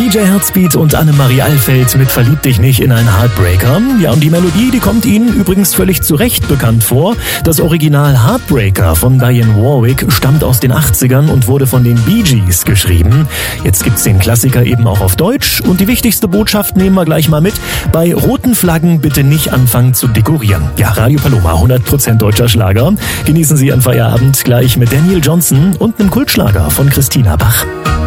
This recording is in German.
DJ Herzbeat und Annemarie Alfeld mit Verlieb dich nicht in einen Heartbreaker. Ja, und die Melodie, die kommt Ihnen übrigens völlig zu Recht bekannt vor. Das Original Heartbreaker von Dionne Warwick stammt aus den 80ern und wurde von den Bee Gees geschrieben. Jetzt gibt's den Klassiker eben auch auf Deutsch und die wichtigste Botschaft nehmen wir gleich mal mit. Bei roten Flaggen bitte nicht anfangen zu dekorieren. Ja, Radio Paloma, 100% deutscher Schlager. Genießen Sie Ihren Feierabend gleich mit Daniel Johnston und einem Kultschlager von Christina Bach.